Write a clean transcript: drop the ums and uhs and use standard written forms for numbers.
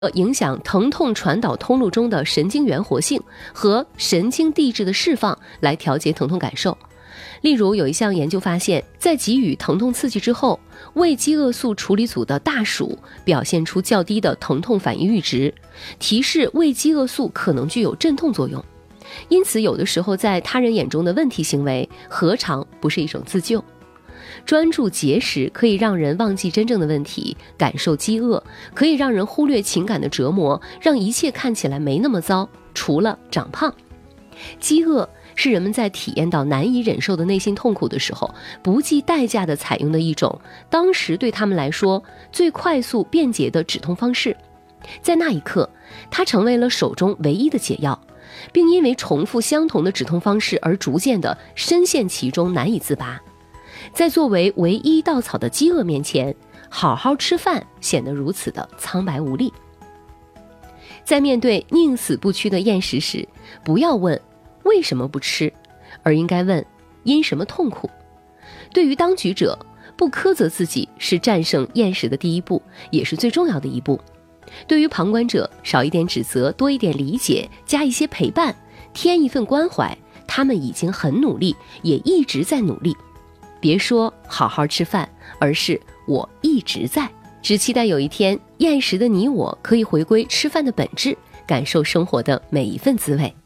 影响疼痛传导通路中的神经元活性和神经递质的释放来调节疼痛感受。例如，有一项研究发现，在给予疼痛刺激之后，胃饥饿素处理组的大鼠表现出较低的疼痛反应阈值，提示胃饥饿素可能具有镇痛作用。因此，有的时候在他人眼中的问题行为，何尝不是一种自救？专注节食可以让人忘记真正的问题，感受饥饿，可以让人忽略情感的折磨，让一切看起来没那么糟，除了长胖。饥饿是人们在体验到难以忍受的内心痛苦的时候，不计代价地采用的一种当时对他们来说最快速便捷的止痛方式。在那一刻，它成为了手中唯一的解药，并因为重复相同的止痛方式而逐渐地深陷其中，难以自拔。在作为唯一稻草的饥饿面前，好好吃饭显得如此的苍白无力。在面对宁死不屈的厌食时，不要问为什么不吃，而应该问因什么痛苦。对于当局者，不苛责自己是战胜厌食的第一步，也是最重要的一步。对于旁观者，少一点指责，多一点理解，加一些陪伴，添一份关怀，他们已经很努力，也一直在努力。别说好好吃饭，而是我一直在。只期待有一天，厌食的你我可以回归吃饭的本质，感受生活的每一份滋味。